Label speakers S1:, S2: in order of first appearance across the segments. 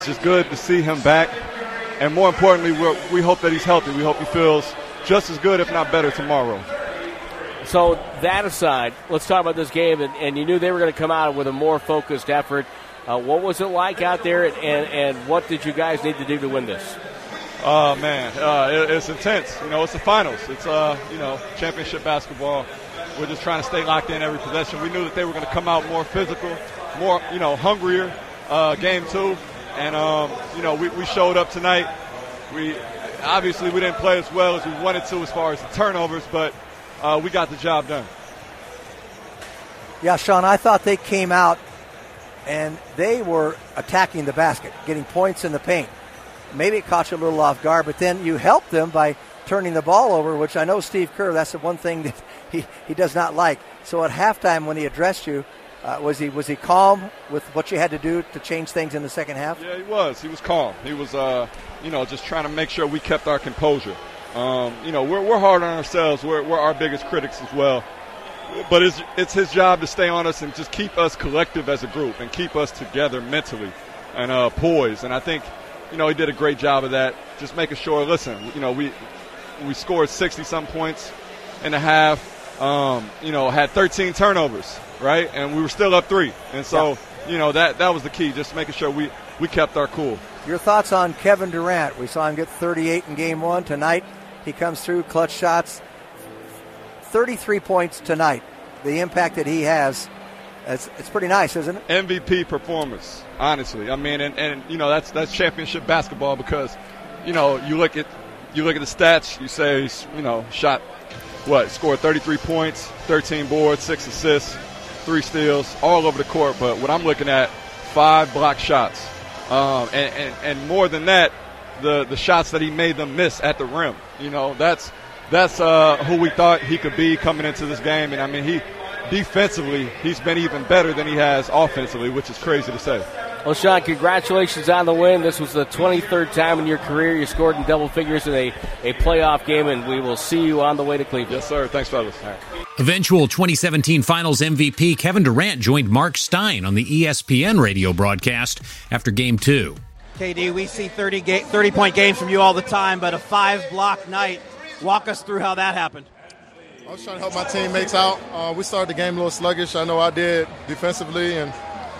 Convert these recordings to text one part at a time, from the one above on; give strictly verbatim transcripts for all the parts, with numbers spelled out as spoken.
S1: It's just good to see him back, and more importantly, we're, we hope that he's healthy. We hope he feels just as good, if not better, tomorrow.
S2: So that aside, let's talk about this game, and, and you knew they were going to come out with a more focused effort. Uh, what was it like out there, and, and, and what did you guys need to do to win this?
S1: Oh, man, uh, it, it's intense. You know, it's the finals. It's, uh, you know, championship basketball. We're just trying to stay locked in every possession. We knew that they were going to come out more physical, more, you know, hungrier uh, game two. And, um, you know, we, we showed up tonight. We obviously we didn't play as well as we wanted to as far as the turnovers, but uh, we got the job done.
S3: Yeah, Sean, I thought they came out and they were attacking the basket, getting points in the paint. Maybe it caught you a little off guard, but then you helped them by turning the ball over, which I know Steve Kerr, that's the one thing that he, he does not like. So at halftime when he addressed you, Uh, was he was he calm with what you had to do to change things in the second half?
S1: Yeah, he was. He was calm. He was, uh, you know, just trying to make sure we kept our composure. Um, you know, we're we're hard on ourselves. We're we're our biggest critics as well. But it's it's his job to stay on us and just keep us collective as a group and keep us together mentally and uh, poised. And I think, you know, he did a great job of that. Just making sure. Listen, you know, we we scored sixty some points in a half. Um, you know, had thirteen turnovers. Right, and we were still up three, and so yeah. you know that that was the key, just making sure we, we kept our cool.
S3: Your thoughts on Kevin Durant? We saw him get thirty-eight in game one tonight. He comes through, clutch shots, thirty-three points tonight. The impact that he has, it's, it's pretty nice, isn't it?
S1: M V P performance, honestly. I mean, and, and you know that's that's championship basketball because, you know, you look at you look at the stats. You say he's, you know, shot what, scored thirty-three points, thirteen boards, six assists. Three steals, all over the court. But what I'm looking at, five block shots. Um, and, and, and more than that, the, the shots that he made them miss at the rim. You know, that's that's uh, who we thought he could be coming into this game. And, I mean, he defensively, he's been even better than he has offensively, which is crazy to say.
S2: Well, Sean, congratulations on the win. This was the twenty-third time in your career you scored in double figures in a, a playoff game, and we will see you on the way to Cleveland.
S1: Yes, sir. Thanks, fellas. All right.
S4: Eventual twenty seventeen Finals M V P Kevin Durant joined Mark Stein on the E S P N radio broadcast after Game two.
S5: K D, we see thirty-point games from you all the time, but a five-block night. Walk us through how that happened.
S6: I was trying to help my teammates out. Uh, we started the game a little sluggish. I know I did defensively, and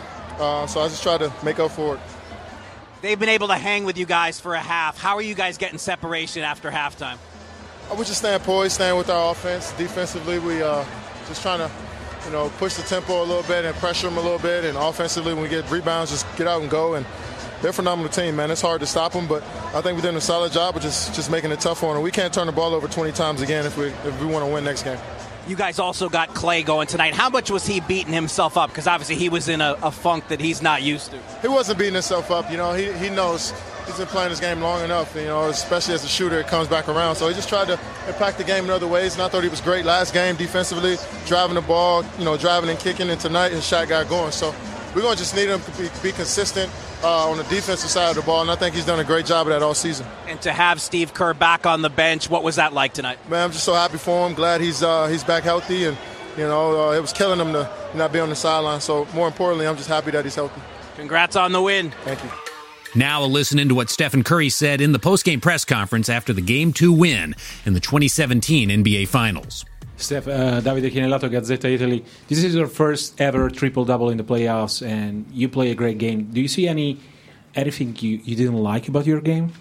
S6: uh, so I just tried to make up for it.
S5: They've been able to hang with you guys for a half. How are you guys getting separation after halftime?
S6: I was just staying poised, staying with our offense. Defensively, we uh, just trying to, you know, push the tempo a little bit and pressure them a little bit. And offensively, when we get rebounds, just get out and go. And they're a phenomenal team, man. It's hard to stop them, but I think we're doing a solid job of just, just making it tough on them. We can't turn the ball over twenty times again if we if we want to win next game.
S5: You guys also got Clay going tonight. How much was he beating himself up? Because obviously he was in a, a funk that he's not used to.
S6: He wasn't beating himself up. You know, he, he knows he's been playing this game long enough, you know, especially as a shooter, it comes back around. So he just tried to impact the game in other ways, and I thought he was great last game defensively, driving the ball, you know, driving and kicking, and tonight his shot got going. So we're going to just need him to be, be consistent uh, on the defensive side of the ball, and I think he's done a great job of that all season.
S5: And to have Steve Kerr back on the bench, what was that like tonight?
S6: Man, I'm just so happy for him. Glad he's uh, he's back healthy, and, you know, uh, it was killing him to not be on the sideline. So more importantly, I'm just happy that he's healthy.
S5: Congrats on the win.
S6: Thank you.
S4: Now a listen into what Stephen Curry said in the postgame press conference after the Game two win in the twenty seventeen N B A Finals.
S7: Steph, uh, Davide Chinellato, Gazzetta Italy. This is your first ever triple-double in the playoffs, and you play a great game. Do you see any anything you, you didn't like about your game?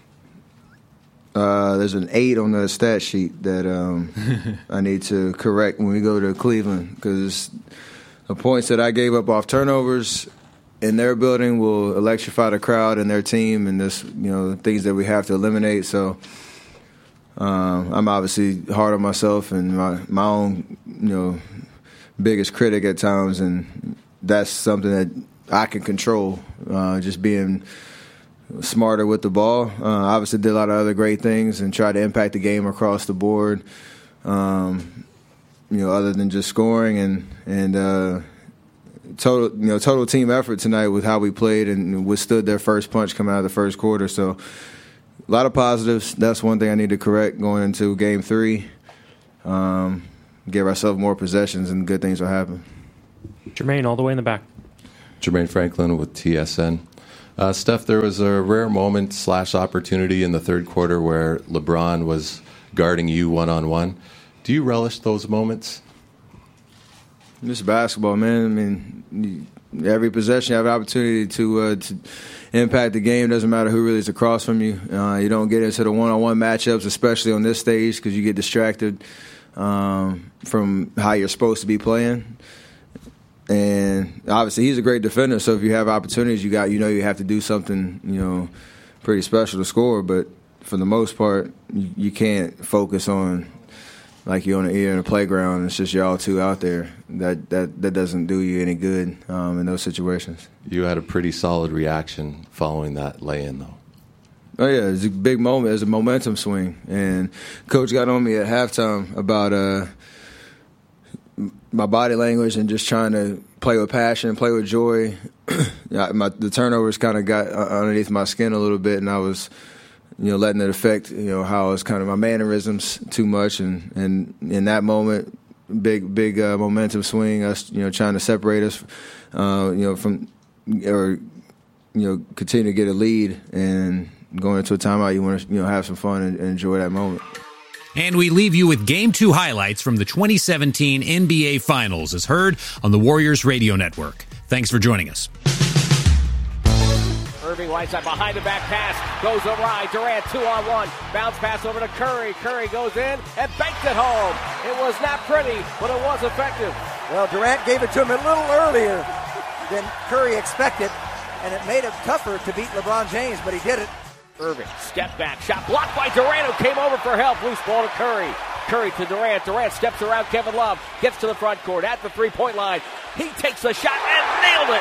S8: Uh, there's an eight on the stat sheet that um, I need to correct when we go to Cleveland, because the points that I gave up off turnovers in their building will electrify the crowd and their team, and this, you know, things that we have to eliminate. So um, I'm obviously hard on myself and my my own, you know, biggest critic at times, and that's something that I can control. Uh, just being smarter with the ball. Uh, obviously did a lot of other great things and tried to impact the game across the board. Um, you know, other than just scoring and and. Uh, Total, you know, total team effort tonight with how we played and withstood their first punch coming out of the first quarter. So, a lot of positives. That's one thing I need to correct going into Game Three. Um, give ourselves more possessions, and good things will happen.
S9: Jermaine, all the way in the back.
S10: Jermaine Franklin with T S N.
S9: Uh, Steph, there was a rare moment slash opportunity in the third quarter where LeBron was guarding you one-on-one. Do you relish those moments?
S8: This is basketball, man. I mean, every possession you have an opportunity to uh, to impact the game. Doesn't matter who really is across from you. Uh, you don't get into the one-on-one matchups, especially on this stage, because you get distracted um, from how you're supposed to be playing. And obviously, he's a great defender. So if you have opportunities, you got you know you have to do something you know pretty special to score. But for the most part, you, you can't focus on like you're on the ear in the playground. It's just y'all two out there. That that that doesn't do you any good um, in those situations.
S9: You had a pretty solid reaction following that lay-in, though.
S8: Oh yeah, it's a big moment. It's a momentum swing, and Coach got on me at halftime about uh, my body language and just trying to play with passion, play with joy. my, the turnovers kind of got underneath my skin a little bit, and I was, you know, letting it affect, you know, how I was kind of my mannerisms too much, and, and in that moment, big big uh, momentum swing. Us, you know, trying to separate us, uh, you know, from or you know, continue to get a lead, and going into a timeout, you want to, you know, have some fun and, and enjoy that moment.
S4: And we leave you with Game two highlights from the twenty seventeen N B A Finals, as heard on the Warriors Radio Network. Thanks for joining us.
S2: Irving right side behind the back pass, goes awry. Durant two on one, bounce pass over to Curry. Curry goes in and banked it home. It was not pretty, but it was effective.
S3: Well, Durant gave it to him a little earlier than Curry expected, and it made it tougher to beat LeBron James, but he did it.
S2: Irving, step back, shot blocked by Durant, who came over for help. Loose ball to Curry. Curry to Durant. Durant steps around Kevin Love, gets to the front court at the three-point line. He takes the shot and nailed it.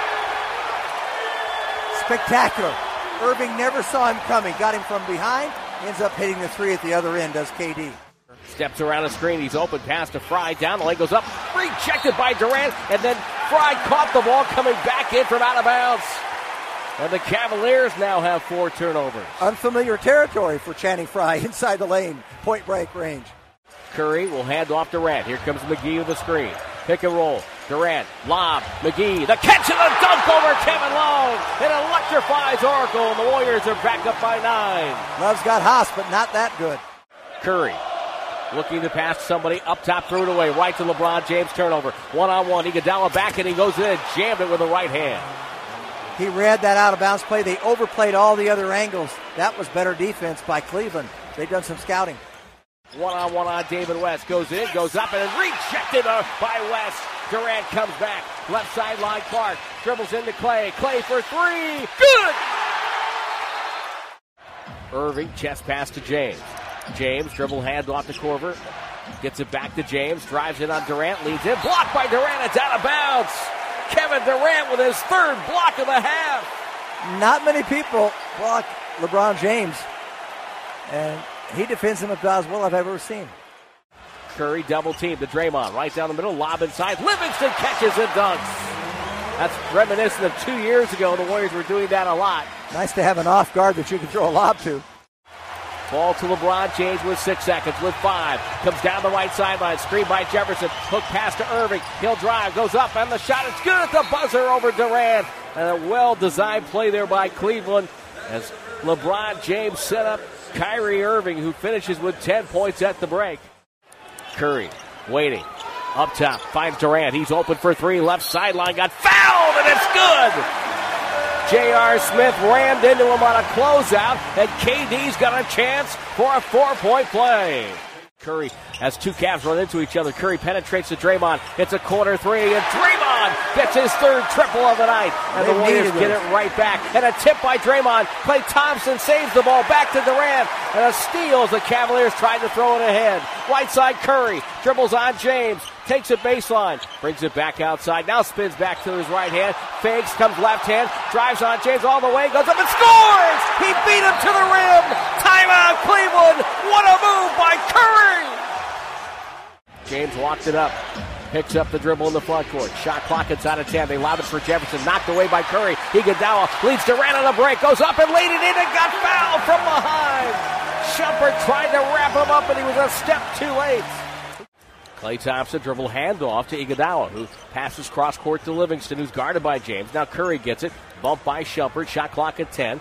S3: Spectacular. Irving never saw him coming. Got him from behind. Ends up hitting the three at the other end, does K D.
S2: Steps around the screen. He's open. Pass to Fry. Down the lane goes up. Rejected by Durant. And then Fry caught the ball coming back in from out of bounds. And the Cavaliers now have four turnovers.
S3: Unfamiliar territory for Channing Frye inside the lane, point break range.
S2: Curry will hand off Durant. Here comes McGee with the screen. Pick and roll. Durant, lob, McGee, the catch and the dunk over Kevin Love. It electrifies Oracle, and the Warriors are back up by nine.
S3: Love's got Haas, but not that good.
S2: Curry looking to pass somebody up top, threw it away, right to LeBron James, turnover. One-on-one, Iguodala back, and he goes in and jammed it with the right hand.
S3: He read that out-of-bounds play. They overplayed all the other angles. That was better defense by Cleveland. They've done some scouting.
S2: One-on-one on David West. Goes in, goes up, and is rejected by West. Durant comes back. Left sideline, Clark. Dribbles into Clay. Clay for three. Good! Irving, chest pass to James. James, dribble hand off to Korver. Gets it back to James. Drives it on Durant. Leads in. Blocked by Durant. It's out of bounds. Kevin Durant with his third block of the half.
S3: Not many people block LeBron James. And he defends him about as well as I've ever seen.
S2: Curry double team to Draymond. Right down the middle. Lob inside. Livingston catches and dunks. That's reminiscent of two years ago. The Warriors were doing that a lot.
S3: Nice to have an off guard that you can throw a lob to.
S2: Ball to LeBron James with six seconds, with five. Comes down the right sideline, screen by Jefferson. Hook pass to Irving. He'll drive, goes up, and the shot is good at the buzzer over Durant. And a well-designed play there by Cleveland as LeBron James set up Kyrie Irving, who finishes with ten points at the break. Curry waiting. Up top, finds Durant. He's open for three. Left sideline, got fouled, and it's good! J R. Smith rammed into him on a closeout, and K D's got a chance for a four-point play. Curry has two Cavs run into each other. Curry penetrates to Draymond. It's a corner three, and Draymond gets his third triple of the night. And they the Warriors get it right back. And a tip by Draymond. Klay Thompson saves the ball back to Durant. And a steal as the Cavaliers tried to throw it ahead. Right side Curry dribbles on James. Takes it baseline, brings it back outside, now spins back to his right hand, fakes, comes left hand, drives on James all the way, goes up and scores! He beat him to the rim! Timeout Cleveland! What a move by Curry! James walked it up, picks up the dribble in the front court, shot clock inside of ten, they lob it for Jefferson, knocked away by Curry, Iguodala leads Durant on the break, goes up and laid it in and got fouled from behind! Shumpert tried to wrap him up and he was a step too late. Klay Thompson dribble handoff to Iguodala, who passes cross court to Livingston, who's guarded by James. Now Curry gets it. Bump by Shumpert. Shot clock at ten.